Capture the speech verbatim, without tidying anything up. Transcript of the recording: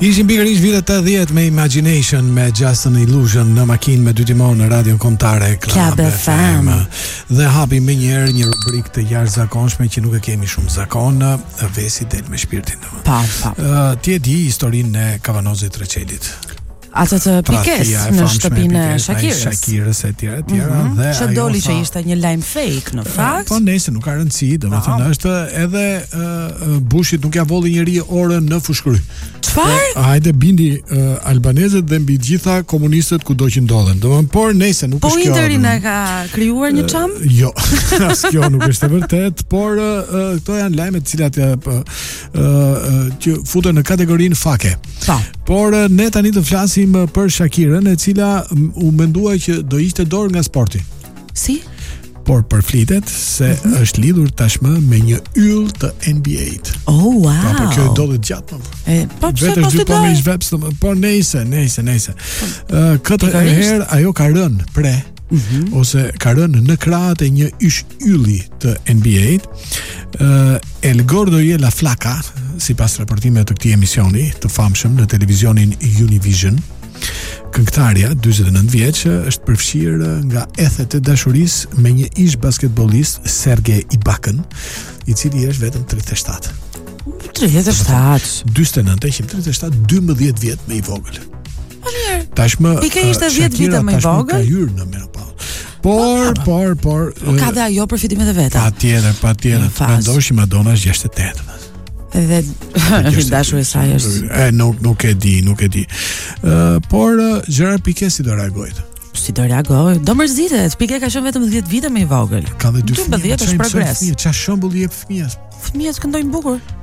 Ishim pikërisht vitet tetëdhjetë me Imagination, me Just an Illusion në makinë me dy timon në radion kombëtare Club F M. Dhe hapi më njëherë një rubrikë të jashtëzakonshme që nuk e kemi shumë zakon, Vesi del me shpirtin. Pa, pa. Uh, ti e di historinë e Kavanozit Treçelit. Atë të pikes në shtëpinë e Shakirës. Shakirës e tjera e tjera mm -hmm. dhe që doli që ishte një lajm fake në fakt. Po nëse nuk ka rëndësi, domethënë është edhe uh, Bushit nuk ja volli njëri orën në fushkry. Çfarë? Hajde bindi uh, albanezët dhe mbi gjitha komunistët kudo që ndodhen. Domethënë por nëse nuk po është kjo. Po Interin e ka krijuar një çam? Uh, jo, as kjo nuk është e vërtet, por uh, këto janë lajme të cilat uh, uh, uh, që futen në kategorinë fake. Po. Por uh, ne tani të flasim për Shakirën, e cila u mendua që do ishte dorë nga sporti. Si? Por përflitet se mm -hmm. është lidhur tashmë me një yll të N B A-t. Oh, wow. Po, po kjo do të gjatë. E, po pse po të po me zhveps, po nejse, nejse, nejse. Uh, këtë herë ajo ka rënë pre, mm -hmm. ose ka rënë në krahët e një ysh ylli të N B A-t. Uh, El Gordo y la Flaca, sipas raportimeve të këtij emisioni të famshëm në televizionin Univision, këngëtarja dyzet e nëntë vjeç është përfshirë nga ethet e dashurisë me një ish basketbollist, Sergej Ibakën, i cili është vetëm tridhjetë e shtatë. tridhjetë e shtatë. dyzet e nëntë, tridhjetë e shtatë, dymbëdhjetë vjet më i vogël. Po mirë. Tashmë Pika ishte dhjetë vite më i vogël. Ka hyrë në menopauze. Por, por, por, por ka dhe ajo përfitimet e veta. Patjetër, patjetër. Mendoshi Madonna është gjashtë e tetë. Edhe dashur e saj është. E nuk nuk e di, nuk e di. Uh, por uh, Gerard Piqué si do reagojë? Si do reagoj? Do mërzitet. Piqué ka qenë vetëm dhjetë vite më i vogël. Ka dhe dy fëmijë. Është progres. Çfarë shembull i jep fëmijës? Fëmijët këndojnë bukur.